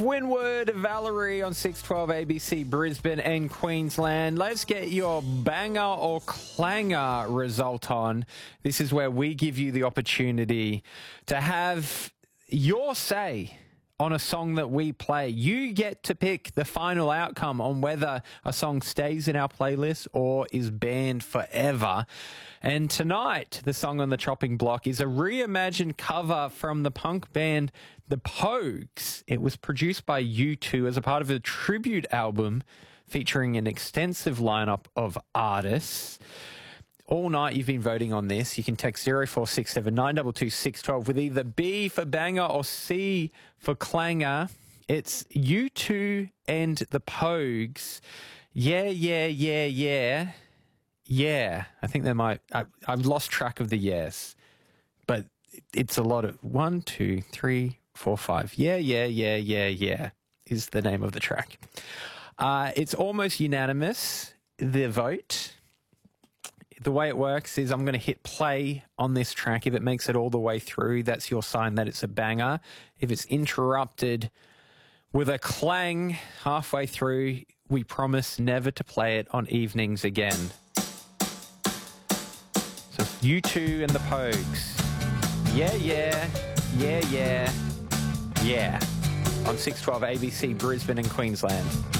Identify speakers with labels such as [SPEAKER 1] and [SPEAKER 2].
[SPEAKER 1] Winwood, Valerie on 612 ABC Brisbane and Queensland. Let's get your banger or clanger result on. This is where we give you the opportunity to have your say on a song that we play. You get to pick the final outcome on whether a song stays in our playlist or is banned forever. And tonight, the song on the chopping block is a reimagined cover from the punk band The Pogues. It was produced by U2 as a part of a tribute album featuring an extensive lineup of artists. All night you've been voting on this. You can text 0467 922 612 with either B for banger or C for clanger. It's U2 and The Pogues. Yeah, yeah, yeah, yeah. Yeah. I think they might... I've lost track of the yes. But it's a lot of... 1, 2, 3, 4, 5. Yeah, yeah, yeah, yeah, yeah is the name of the track. It's almost unanimous, the vote. The way it works is I'm going to hit play on this track. If it makes it all the way through, that's your sign that it's a banger. If it's interrupted with a clang halfway through, we promise never to play it on evenings again. So U2 and The Pogues. Yeah, yeah, yeah, yeah, yeah. On 612 ABC Brisbane and Queensland.